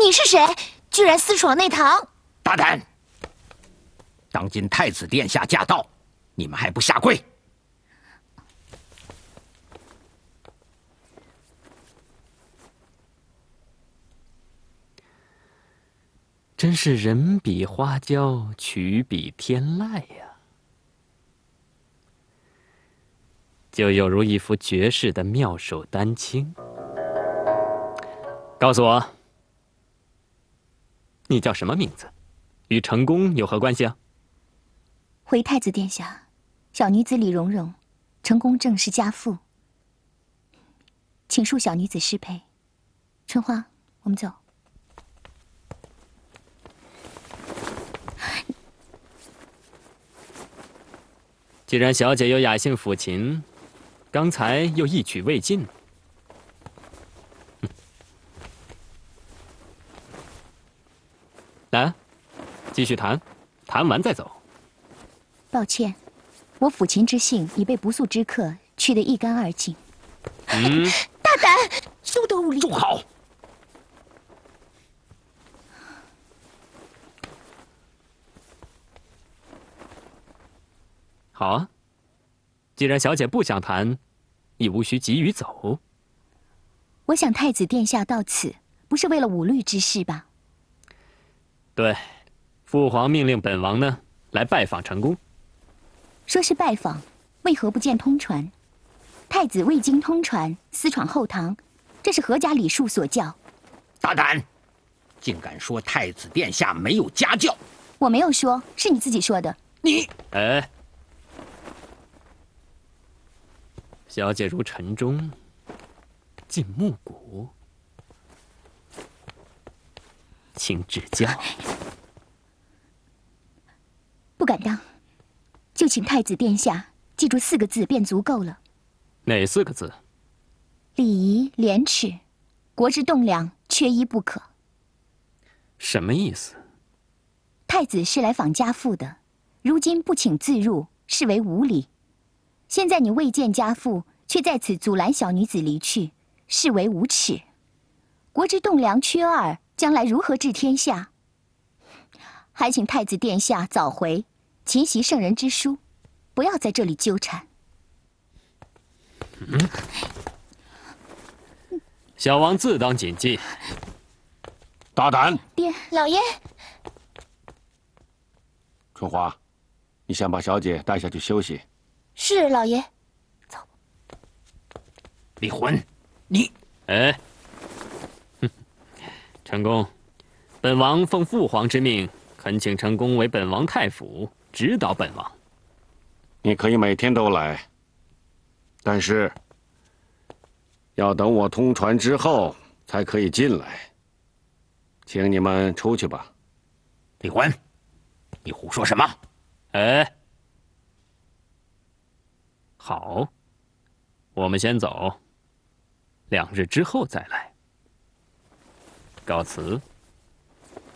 你是谁？居然私闯内堂！ 大胆！当今太子殿下驾到，你们还不下跪？ 真是人比花娇，曲比天籁呀！就有如一幅绝世的妙手丹青。告诉我，你叫什么名字？与成功有何关系啊？ 回太子殿下，小女子李蓉蓉，成功正是家父，请恕小女子失陪。春花，我们走。 既然小姐有雅兴抚琴，刚才又一曲未尽，来，继续弹，弹完再走。 抱歉，我抚琴之兴已被不速之客去得一干二净。大胆，休得无礼！ 住口！ 好啊，既然小姐不想弹，亦无需急于走。 我想太子殿下到此，不是为了舞律之事吧？ 对，父皇命令本王呢来拜访成功。 说是拜访，为何不见通传？太子未经通传，私闯后堂，这是何家礼数所教？ 大胆，竟敢说太子殿下没有家教！ 我没有说，是你自己说的。 你， 哎，小姐如晨钟，近暮鼓，请指教。 不敢当，就请太子殿下记住4个字便足够了。 哪4个字？ 礼仪廉耻，国之栋梁，缺一不可。 什么意思？ 太子是来访家父的，如今不请自入，视为无礼。现在你未见家父，却在此阻拦小女子离去，视为无耻。国之栋梁缺2，将来如何治天下？还请太子殿下早回，勤习圣人之书，不要在这里纠缠。 小王自当谨记。 大胆！ 爹，老爷。 春花，你先把小姐带下去休息。 是老爷。走。 李魂，你， 哎，成功，本王奉父皇之命，恳请成功为本王太傅，指导本王。 你可以每天都来，但是要等我通传之后才可以进来。请你们出去吧。 李魂，你胡说什么？ 哎，好，我们先走，2日之后再来。告辞。